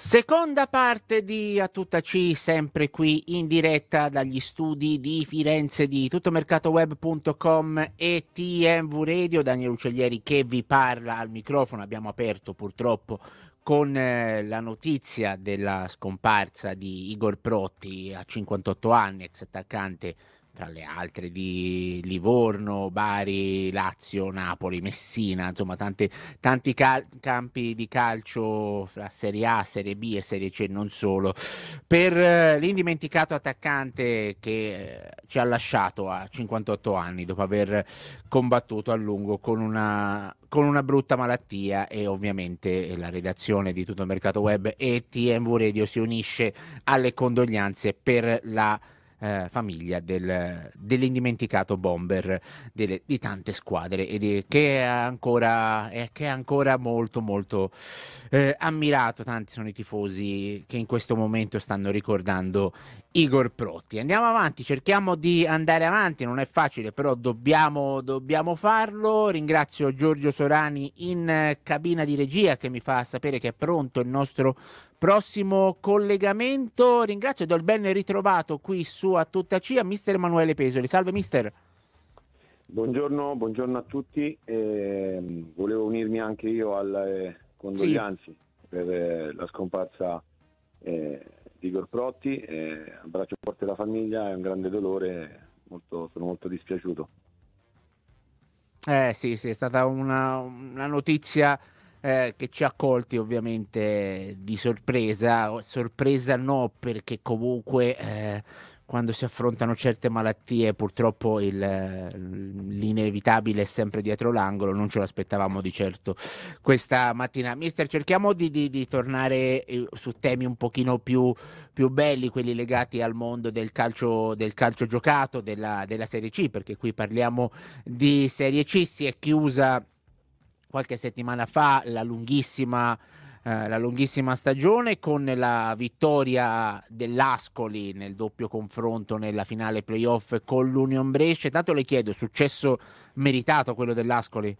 Seconda parte di A Tutta C, sempre qui in diretta dagli studi di Firenze di tuttomercatoweb.com e TMV Radio. Daniele Uccellieri che vi parla al microfono. Abbiamo aperto purtroppo con la notizia della scomparsa di Igor Protti a 58 anni, ex attaccante tra le altre di Livorno, Bari, Lazio, Napoli, Messina, insomma tanti campi di calcio fra Serie A, Serie B e Serie C, non solo, per l'indimenticato attaccante che ci ha lasciato a 58 anni dopo aver combattuto a lungo con una brutta malattia. E ovviamente la redazione di Tutto Mercato Web e TMV Radio si unisce alle condoglianze per la famiglia dell'indimenticato bomber di tante squadre che è ancora molto molto ammirato. Tanti sono i tifosi che in questo momento stanno ricordando Igor Protti. Andiamo avanti, cerchiamo di andare avanti, non è facile, però dobbiamo farlo. Ringrazio Giorgio Sorani in cabina di regia che mi fa sapere che è pronto il nostro prossimo collegamento. Ringrazio e do il ben ritrovato qui su A Tutta C a mister Emanuele Pesoli. Salve mister. Buongiorno a tutti. Volevo unirmi anche io alle condoglianze per la scomparsa di Igor Protti. Abbraccio forte la famiglia, è un grande dolore, sono molto dispiaciuto. Sì, è stata una notizia che ci ha colti ovviamente di sorpresa no, perché comunque quando si affrontano certe malattie purtroppo l'inevitabile è sempre dietro l'angolo. Non ce l'aspettavamo di certo questa mattina. Mister, cerchiamo di tornare su temi un pochino più belli, quelli legati al mondo del calcio giocato, della Serie C, perché qui parliamo di Serie C. Si è chiusa qualche settimana fa la lunghissima stagione con la vittoria dell'Ascoli nel doppio confronto nella finale playoff con l'Union Brescia. Tanto le chiedo, successo meritato quello dell'Ascoli?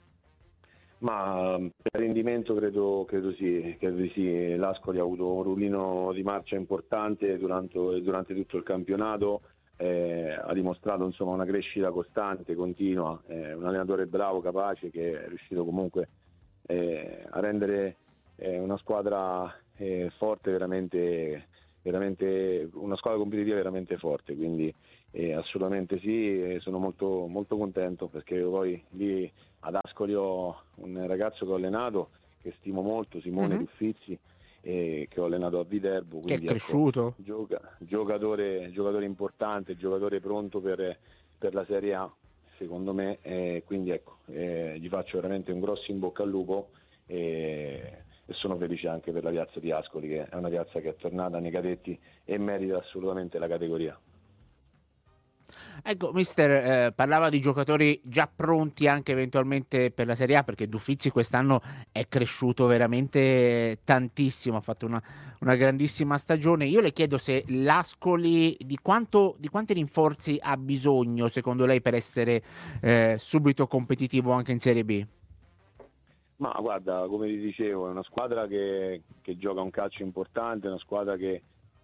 Ma per rendimento credo sì. L'Ascoli ha avuto un rullino di marcia importante durante tutto il campionato. Ha dimostrato insomma una crescita costante, continua, un allenatore bravo, capace, che è riuscito comunque a rendere una squadra forte, veramente una squadra competitiva veramente forte, quindi assolutamente sì. Sono molto, molto contento perché poi lì ad Ascoli ho un ragazzo che ho allenato, che stimo molto, Simone Ruffizzi, che ho allenato a Viterbo, quindi, che è cresciuto, giocatore importante, giocatore pronto per la Serie A secondo me, quindi ecco, gli faccio veramente un grosso in bocca al lupo e sono felice anche per la piazza di Ascoli, che è una piazza che è tornata nei cadetti e merita assolutamente la categoria. Ecco, mister, parlava di giocatori già pronti anche eventualmente per la Serie A, perché Dufizzi quest'anno è cresciuto veramente tantissimo, ha fatto una grandissima stagione. Io le chiedo se l'Ascoli di quanti rinforzi ha bisogno secondo lei per essere subito competitivo anche in Serie B? Ma guarda, come ti dicevo, è una squadra che gioca un calcio importante, è una squadra che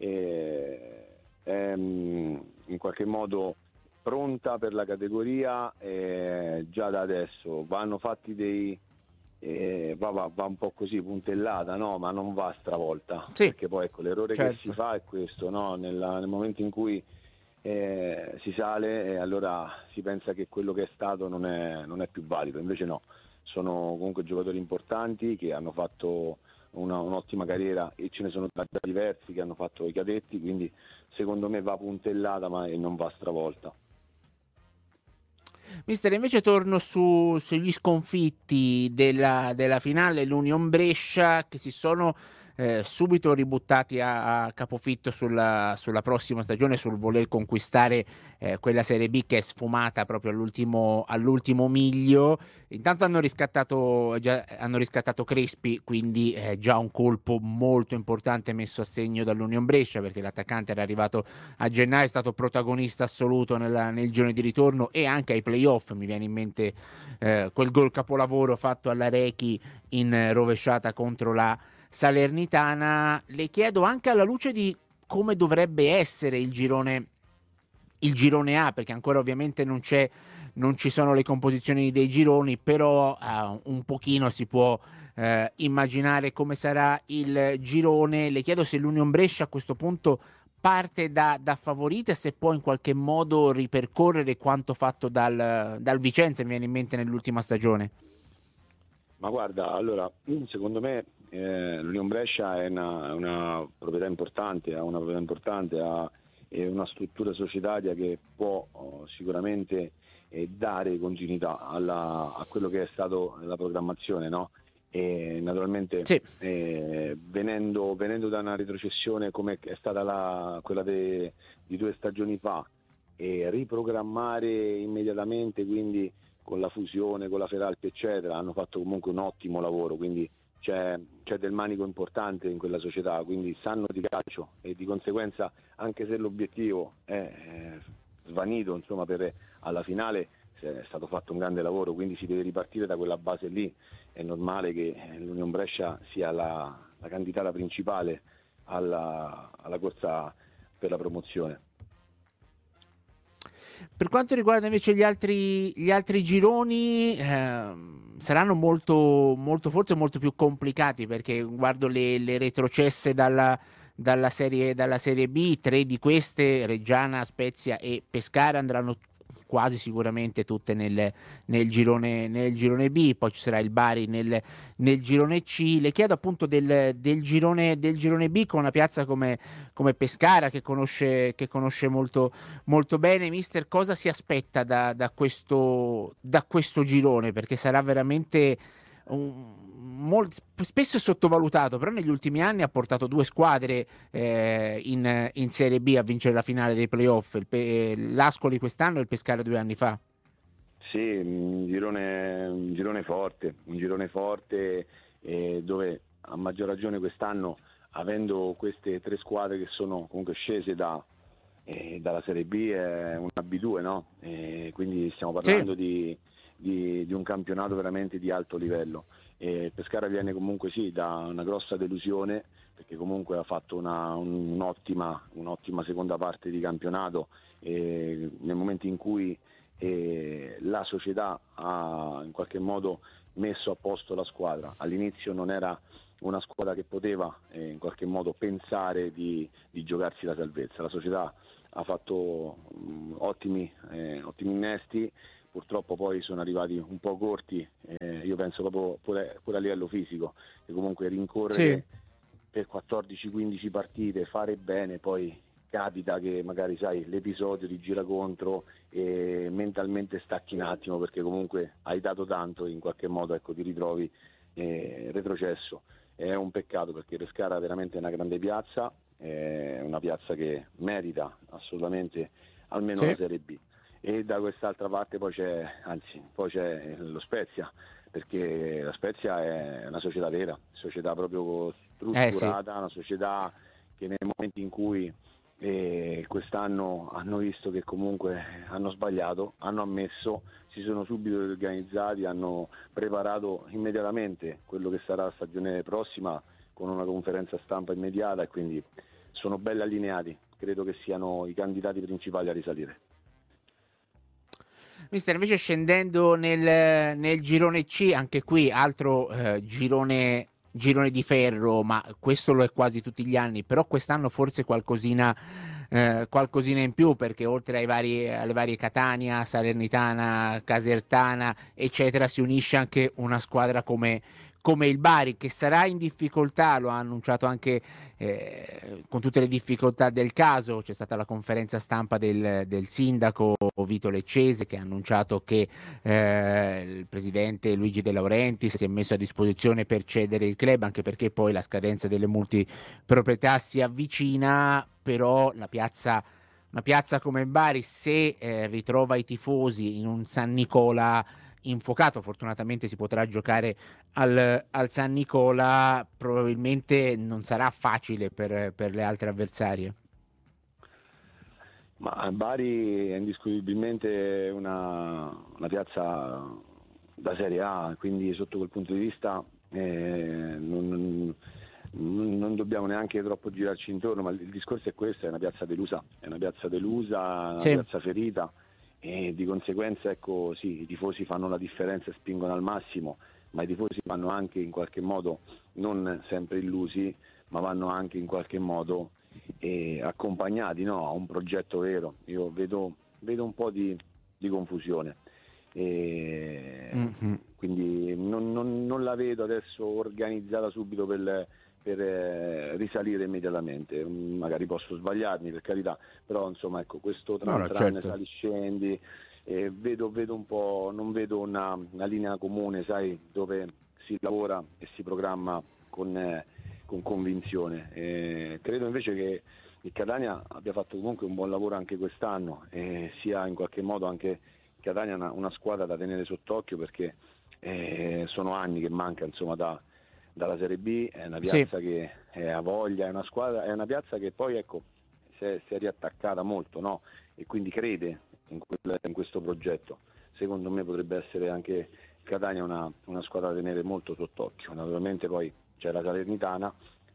è in qualche modo pronta per la categoria già da adesso. Vanno fatti va un po' così puntellata, no? Ma non va stravolta, sì, perché poi ecco, l'errore certo, che si fa è questo, no? Nel momento in cui si sale, allora si pensa che quello che è stato non è più valido, invece no, sono comunque giocatori importanti che hanno fatto un'ottima carriera e ce ne sono diversi che hanno fatto i cadetti, quindi secondo me va puntellata e non va stravolta. Mister, invece torno sugli sconfitti della finale, l'Union Brescia, che si sono subito ributtati a capofitto sulla prossima stagione, sul voler conquistare quella Serie B che è sfumata proprio all'ultimo miglio. Intanto hanno riscattato Crespi, quindi già un colpo molto importante messo a segno dall'Union Brescia, perché l'attaccante era arrivato a gennaio, è stato protagonista assoluto nel girone di ritorno e anche ai playoff. Mi viene in mente quel gol capolavoro fatto alla Rechi in rovesciata contro la Salernitana. Le chiedo anche alla luce di come dovrebbe essere il girone A, perché ancora ovviamente non ci sono le composizioni dei gironi, però un pochino si può immaginare come sarà il girone. Le chiedo se l'Union Brescia a questo punto parte da favorita e se può in qualche modo ripercorrere quanto fatto dal Vicenza, mi viene in mente nell'ultima stagione. Ma guarda, allora, secondo me l'Union Brescia è una proprietà importante, ha è una struttura societaria che può sicuramente dare continuità a quello che è stato la programmazione, no? E naturalmente Sì. venendo da una retrocessione come è stata quella di 2 stagioni fa, e riprogrammare immediatamente, quindi con la fusione, con la Feralpi eccetera, hanno fatto comunque un ottimo lavoro, quindi c'è del manico importante in quella società, quindi sanno di calcio e di conseguenza, anche se l'obiettivo è svanito, insomma, per alla finale è stato fatto un grande lavoro, quindi si deve ripartire da quella base lì. È normale che l'Union Brescia sia la candidata principale alla corsa per la promozione. Per quanto riguarda invece gli altri gironi, saranno molto forse molto più complicati, perché guardo le retrocesse dalla serie B, 3 di queste, Reggiana, Spezia e Pescara, andranno quasi sicuramente tutte nel girone B, poi ci sarà il Bari nel girone C. Le chiedo appunto del girone B, con una piazza come Pescara che conosce molto bene. Mister, cosa si aspetta da questo girone? Perché sarà veramente spesso è sottovalutato, però negli ultimi anni ha portato 2 squadre in Serie B a vincere la finale dei playoff, l'Ascoli quest'anno e il Pescara 2 anni fa. Sì, un girone forte, dove a maggior ragione quest'anno, avendo queste 3 squadre che sono comunque scese dalla Serie B, è una B2, no? Quindi stiamo parlando di un campionato veramente di alto livello. Pescara viene comunque da una grossa delusione, perché comunque ha fatto un'ottima seconda parte di campionato, nel momento in cui la società ha in qualche modo messo a posto la squadra. All'inizio non era una squadra che poteva in qualche modo pensare di giocarsi la salvezza. La società ha fatto ottimi innesti, purtroppo poi sono arrivati un po' corti, io penso proprio pure a livello fisico, che comunque rincorrere per 14-15 partite, fare bene, poi capita che magari l'episodio ti gira contro e mentalmente stacchi un attimo, perché comunque hai dato tanto e in qualche modo ti ritrovi retrocesso. È un peccato, perché Pescara è veramente una grande piazza, è una piazza che merita assolutamente almeno la Serie B. E da quest'altra parte poi c'è lo Spezia, perché la Spezia è una società vera, società proprio strutturata, una società che nel momento in cui quest'anno hanno visto che comunque hanno sbagliato, hanno ammesso, si sono subito organizzati, hanno preparato immediatamente quello che sarà la stagione prossima con una conferenza stampa immediata, e quindi sono belli allineati, credo che siano i candidati principali a risalire. Mister, invece scendendo nel girone C, anche qui altro girone di ferro, ma questo lo è quasi tutti gli anni, però quest'anno forse qualcosina in più, perché oltre alle varie Catania, Salernitana, Casertana eccetera, si unisce anche una squadra come il Bari, che sarà in difficoltà, lo ha annunciato anche con tutte le difficoltà del caso. C'è stata la conferenza stampa del sindaco Vito Leccese, che ha annunciato che il presidente Luigi De Laurentiis si è messo a disposizione per cedere il club, anche perché poi la scadenza delle multiproprietà si avvicina. Però una piazza come Bari, se ritrova i tifosi in un San Nicola infuocato, fortunatamente si potrà giocare al San Nicola, probabilmente non sarà facile per le altre avversarie. Ma Bari è indiscutibilmente una piazza da Serie A, quindi sotto quel punto di vista dobbiamo neanche troppo girarci intorno, ma il discorso è questo: è una piazza delusa, una Sì. piazza ferita, e di conseguenza, ecco, sì, i tifosi fanno la differenza e spingono al massimo, ma i tifosi vanno anche in qualche modo non sempre illusi, ma vanno anche in qualche modo accompagnati, no, a un progetto vero. Io vedo un po' di confusione, quindi non la vedo adesso organizzata subito per risalire immediatamente. Magari posso sbagliarmi, per carità, però insomma, ecco, questo tran Certo. sali scendi, vedo un po', non vedo una linea comune, sai, dove si lavora e si programma con convinzione. Credo invece che il Catania abbia fatto comunque un buon lavoro anche quest'anno, sia in qualche modo anche Catania una squadra da tenere sott'occhio, perché sono anni che manca, insomma, dalla Serie B. È una piazza che ha voglia, è una piazza che poi, ecco, si è riattaccata molto, no? E quindi crede in questo progetto. Secondo me potrebbe essere anche Catania una squadra da tenere molto sott'occhio. Naturalmente poi c'è la Salernitana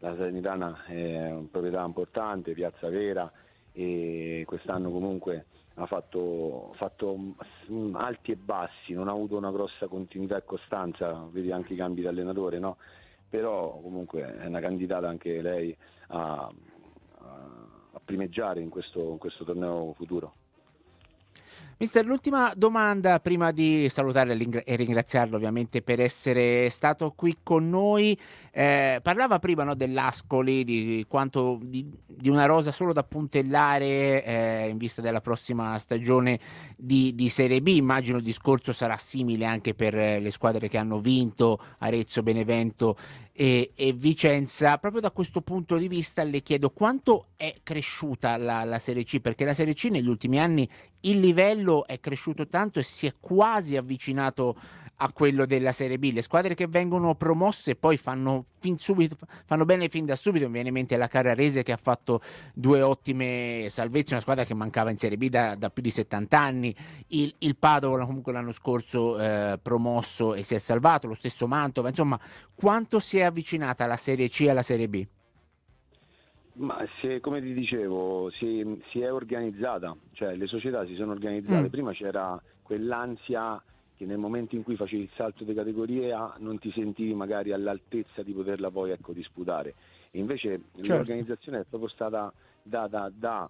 è una proprietà importante, piazza vera, e quest'anno comunque ha fatto alti e bassi, non ha avuto una grossa continuità e costanza, vedi anche i cambi di allenatore, no? Però comunque è una candidata anche lei a primeggiare in questo torneo futuro. Mister, l'ultima domanda prima di salutare e ringraziarlo ovviamente per essere stato qui con noi. Parlava prima, no, dell'Ascoli, di quanto di una rosa solo da puntellare in vista della prossima stagione di Serie B. Immagino il discorso sarà simile anche per le squadre che hanno vinto, Arezzo, Benevento e Vicenza. Proprio da questo punto di vista le chiedo quanto è cresciuta la Serie C, perché la Serie C negli ultimi anni il livello è cresciuto tanto e si è quasi avvicinato a quello della Serie B. Le squadre che vengono promosse poi fanno bene fin da subito. Mi viene in mente la Carrarese, che ha fatto 2 ottime salvezze, una squadra che mancava in Serie B da più di 70 anni. Il Padova comunque l'anno scorso promosso e si è salvato, lo stesso Mantova. Insomma, quanto si è avvicinata la Serie C alla Serie B? Ma come ti dicevo, si è organizzata, cioè le società si sono organizzate. Prima c'era quell'ansia che nel momento in cui facevi il salto di categoria non ti sentivi magari all'altezza di poterla poi, ecco, disputare. E invece l'organizzazione è proprio stata data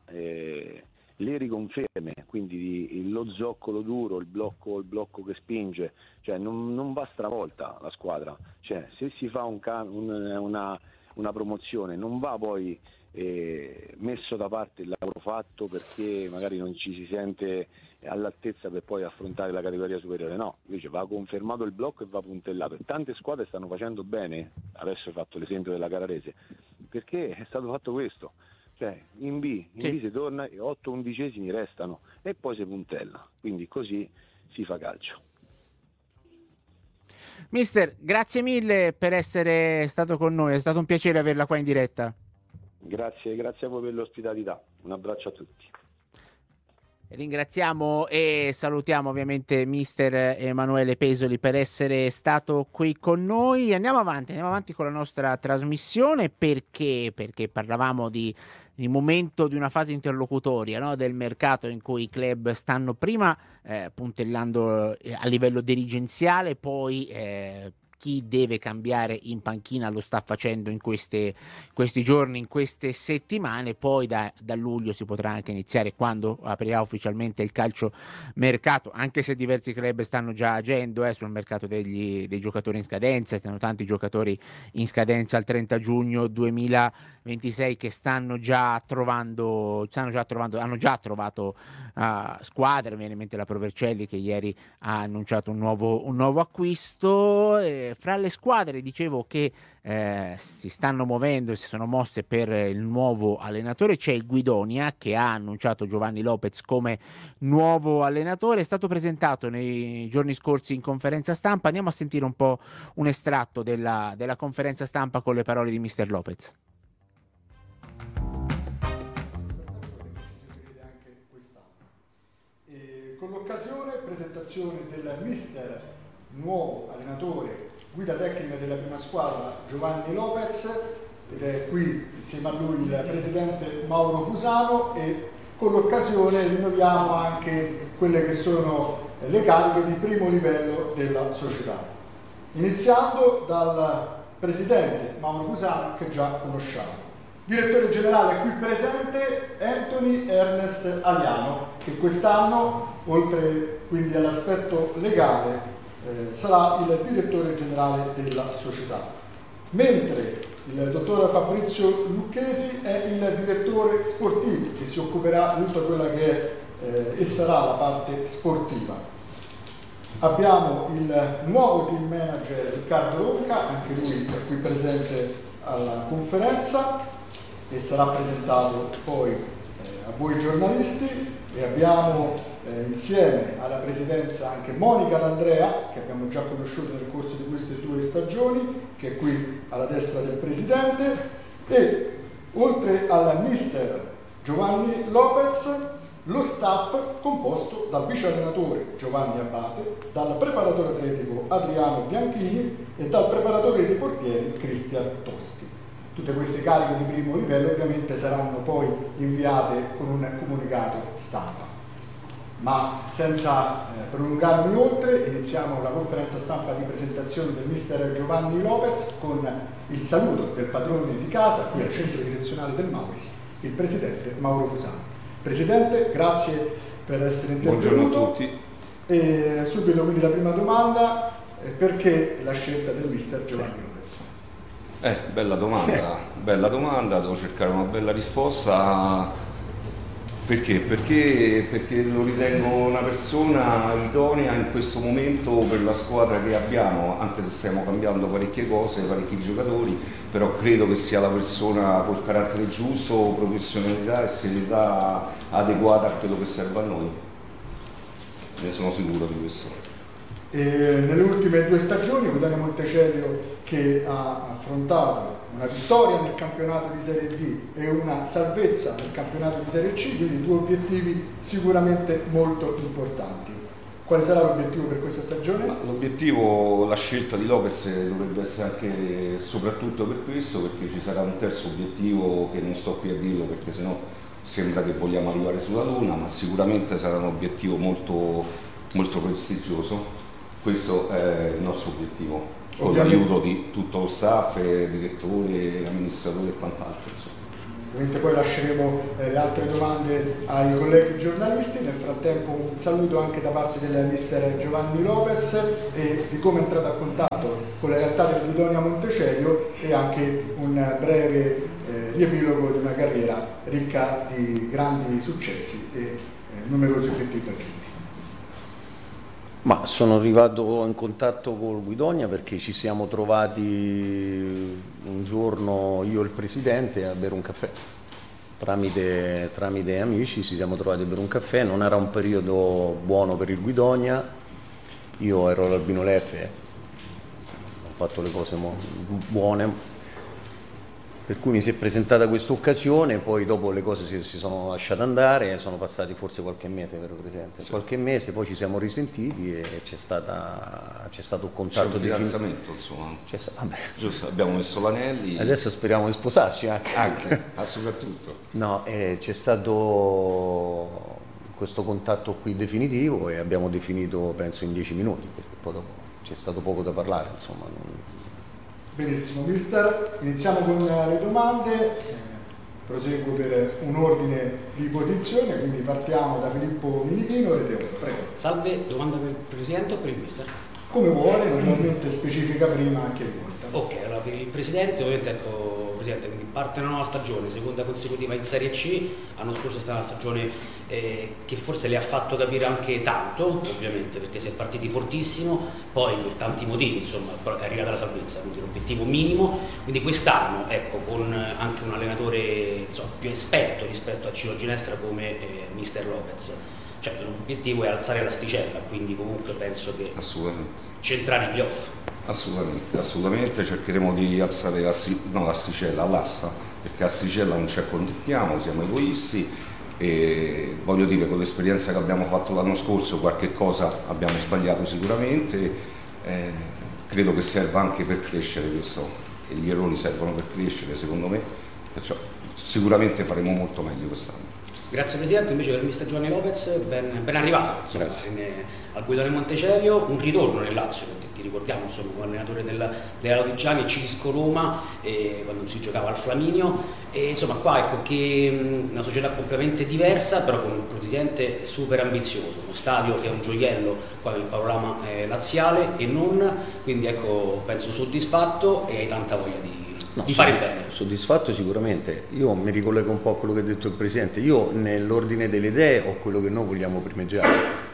le riconferme, quindi lo zoccolo duro, il blocco che spinge, cioè non va stravolta la squadra. Cioè, se si fa una promozione non va poi messo da parte il lavoro fatto perché magari non ci si sente all'altezza per poi affrontare la categoria superiore, no, invece va confermato il blocco e va puntellato. E tante squadre stanno facendo bene, adesso hai fatto l'esempio della Carrarese, perché è stato fatto questo, cioè in B si torna e 8 undicesimi restano e poi si puntella, quindi così si fa calcio. Mister, grazie mille per essere stato con noi, è stato un piacere averla qua in diretta. Grazie a voi per l'ospitalità, un abbraccio a tutti. Ringraziamo e salutiamo ovviamente mister Emanuele Pesoli per essere stato qui con noi. Andiamo avanti con la nostra trasmissione, perché parlavamo di momento di una fase interlocutoria, no, del mercato, in cui i club stanno prima puntellando a livello dirigenziale, poi chi deve cambiare in panchina lo sta facendo in questi giorni, in queste settimane. Poi da luglio si potrà anche iniziare, quando aprirà ufficialmente il calcio mercato, anche se diversi club stanno già agendo sul mercato dei giocatori in scadenza. Stanno tanti giocatori in scadenza al 30 giugno 2026 che hanno già trovato squadre. Mi viene in mente la Provercelli, che ieri ha annunciato un nuovo acquisto. Fra le squadre, dicevo, che si stanno muovendo e si sono mosse per il nuovo allenatore, c'è il Guidonia, che ha annunciato Giovanni Lopez come nuovo allenatore. È stato presentato nei giorni scorsi in conferenza stampa. Andiamo a sentire un po' un estratto della conferenza stampa con le parole di mister Lopez. Con l'occasione, presentazione del mister nuovo allenatore, guida tecnica della prima squadra Giovanni Lopez, ed è qui insieme a lui il presidente Mauro Fusano, e con l'occasione rinnoviamo anche quelle che sono le cariche di primo livello della società. Iniziando dal presidente Mauro Fusano, che già conosciamo. Direttore generale qui presente Anthony Ernest Aliano, che quest'anno, oltre quindi all'aspetto legale, sarà il direttore generale della società. Mentre il dottor Fabrizio Lucchesi è il direttore sportivo, che si occuperà di tutta quella che è e sarà la parte sportiva. Abbiamo il nuovo team manager Riccardo Ronca, anche lui è qui presente alla conferenza e sarà presentato poi a voi giornalisti, e abbiamo insieme alla presidenza anche Monica D'Andrea, che abbiamo già conosciuto nel corso di queste 2 stagioni, che è qui alla destra del presidente, e oltre al mister Giovanni Lopez lo staff composto dal vice allenatore Giovanni Abate, dal preparatore atletico Adriano Bianchini e dal preparatore dei portieri Cristian Tosti. Tutte queste cariche di primo livello ovviamente saranno poi inviate con un comunicato stampa. Ma senza prolungarmi oltre, iniziamo la conferenza stampa di presentazione del mister Giovanni Lopez con il saluto del padrone di casa qui al centro direzionale del Mauris, il presidente Mauro Fusano. Presidente, grazie per essere intervenuto. Buongiorno a tutti. E subito quindi la prima domanda, perché la scelta del mister Giovanni Lopez? Bella domanda, devo cercare una bella risposta. Perché? Perché lo ritengo una persona idonea in questo momento per la squadra che abbiamo, anche se stiamo cambiando parecchie cose, parecchi giocatori, però credo che sia la persona col carattere giusto, professionalità e serietà adeguata a quello che serve a noi. Ne sono sicuro di questo. Nelle ultime 2 stagioni Guidonia Montecelio, che ha affrontato una vittoria nel campionato di Serie D e una salvezza nel campionato di Serie C, quindi 2 obiettivi sicuramente molto importanti. Quale sarà l'obiettivo per questa stagione? L'obiettivo, la scelta di Lopez dovrebbe essere anche soprattutto per questo, perché ci sarà un terzo obiettivo che non sto qui a dirlo perché sennò sembra che vogliamo arrivare sulla Luna, ma sicuramente sarà un obiettivo molto, molto prestigioso. Questo è il nostro obiettivo, con l'aiuto di tutto lo staff, direttore, amministratore e quant'altro. Ovviamente poi lasceremo le altre domande ai colleghi giornalisti. Nel frattempo un saluto anche da parte del mister Giovanni Lopez e di come è entrato a contatto con la realtà del Guidonia Montecelio, e anche un breve riepilogo di una carriera ricca di grandi successi e numerosi obiettivi raggiunti. Ma sono arrivato in contatto col Guidonia perché ci siamo trovati un giorno, io e il presidente, a bere un caffè. Tramite amici ci siamo trovati a bere un caffè. Non era un periodo buono per il Guidonia, io ero all'Albino Leffe, ho fatto le cose buone, per cui mi si è presentata questa occasione. Poi dopo le cose si sono lasciate andare, sono passati forse qualche mese, vero Presidente? Sì. Qualche mese, poi ci siamo risentiti e c'è stato un contatto di fidanzamento, insomma. Vabbè. Giusto, abbiamo messo l'anelli. Adesso speriamo di sposarci anche. Soprattutto. No, c'è stato questo contatto qui definitivo e abbiamo definito penso in 10 minuti, perché poi dopo c'è stato poco da parlare, insomma. Benissimo, mister, iniziamo con le domande, proseguo per un ordine di posizione, quindi partiamo da Filippo Milichino, Reteo, prego. Salve, domanda per il Presidente o per il mister? Come vuole, normalmente specifica prima anche rivolta. Ok, allora per il Presidente, ovviamente ecco, Presidente, quindi parte una nuova stagione, seconda consecutiva in Serie C, l'anno scorso è stata una stagione che forse le ha fatto capire anche tanto, ovviamente, perché si è partiti fortissimo, poi per tanti motivi, insomma, è arrivata la salvezza, quindi l'obiettivo minimo, quindi quest'anno, ecco, con anche un allenatore insomma, più esperto rispetto a Ciro Ginestra come mister Lopez. Cioè, l'obiettivo è alzare l'asticella, quindi comunque penso che centrare i playoff. Assolutamente cercheremo di alzare l'asticella, l'asta, perché asticella non ci accontentiamo, siamo egoisti e voglio dire, con l'esperienza che abbiamo fatto l'anno scorso qualche cosa abbiamo sbagliato sicuramente, credo che serva anche per crescere e gli errori servono per crescere secondo me, perciò sicuramente faremo molto meglio quest'anno. Grazie Presidente, invece per il mister Giovanni Lopez, ben arrivato insomma, al guidone Montecelio, un ritorno nel Lazio, perché ti ricordiamo insomma come allenatore della Lodigiani, Cisco Roma, quando si giocava al Flaminio, e insomma qua ecco che una società completamente diversa, però con un presidente super ambizioso, uno stadio che è un gioiello qua nel panorama laziale e non, quindi ecco penso soddisfatto e hai tanta voglia di fare bene. Soddisfatto sicuramente. Io mi ricollego un po' a quello che ha detto il Presidente. Io nell'ordine delle idee ho quello che noi vogliamo primeggiare,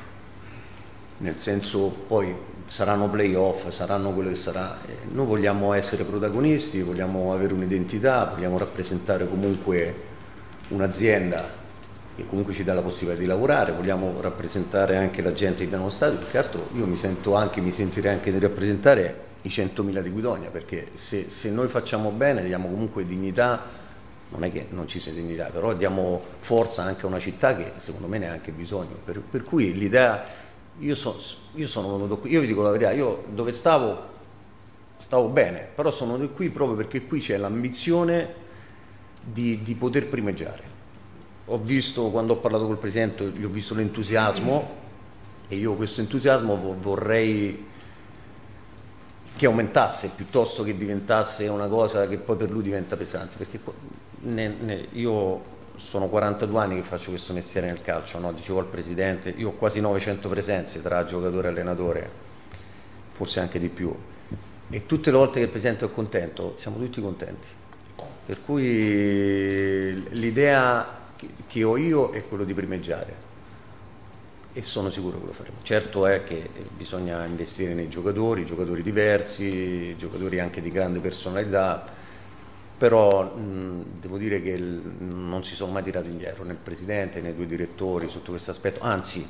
nel senso poi saranno playoff, saranno quello che sarà. Noi vogliamo essere protagonisti, vogliamo avere un'identità, vogliamo rappresentare comunque un'azienda che comunque ci dà la possibilità di lavorare, vogliamo rappresentare anche la gente che viene allo stadio. Più che altro io mi sentirei anche di rappresentare i 100.000 di Guidonia, perché se noi facciamo bene diamo comunque dignità, non è che non ci sia dignità, però diamo forza anche a una città che secondo me ne ha anche bisogno, per cui l'idea, io sono venuto qui, io vi dico la verità, io dove stavo bene, però sono venuto qui proprio perché qui c'è l'ambizione di poter primeggiare. Ho visto, quando ho parlato col Presidente, gli ho visto l'entusiasmo e io questo entusiasmo vorrei che aumentasse piuttosto che diventasse una cosa che poi per lui diventa pesante, perché io sono 42 anni che faccio questo mestiere nel calcio, no? Dicevo al Presidente, io ho quasi 900 presenze tra giocatore e allenatore, forse anche di più, e tutte le volte che il Presidente è contento siamo tutti contenti, per cui l'idea che ho io è quello di primeggiare e sono sicuro che lo faremo. Certo è che bisogna investire nei giocatori diversi, giocatori anche di grande personalità, però devo dire che non si sono mai tirati indietro né il Presidente né i due direttori sotto questo aspetto, anzi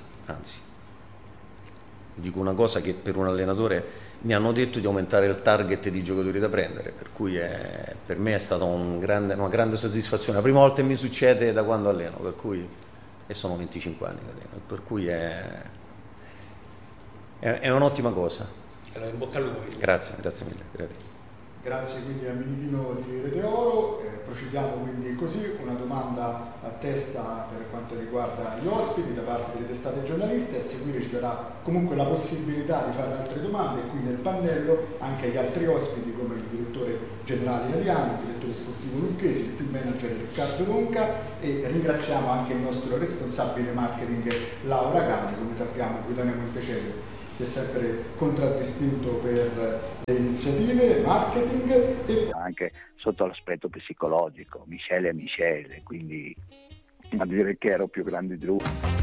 dico una cosa che per un allenatore mi hanno detto di aumentare il target di giocatori da prendere, per cui per me è stata una grande soddisfazione, la prima volta che mi succede da quando alleno, per cui, e sono 25 anni che alleno, per cui è un'ottima cosa. Allora, in bocca al lupo. Grazie mille. Grazie quindi a Militino di Rete Oro. Procediamo quindi così, una domanda a testa per quanto riguarda gli ospiti da parte delle testate giornaliste, a seguire ci darà comunque la possibilità di fare altre domande, qui nel pannello anche gli altri ospiti come il direttore generale Italiano, il direttore sportivo Lucchesi, il team manager Riccardo Ronca, e ringraziamo anche il nostro responsabile marketing Laura Cani. Come sappiamo Guidonia Montecelio si è sempre contraddistinto per le iniziative, marketing e anche sotto l'aspetto psicologico. Michele è Michele, quindi a dire che ero più grande di lui.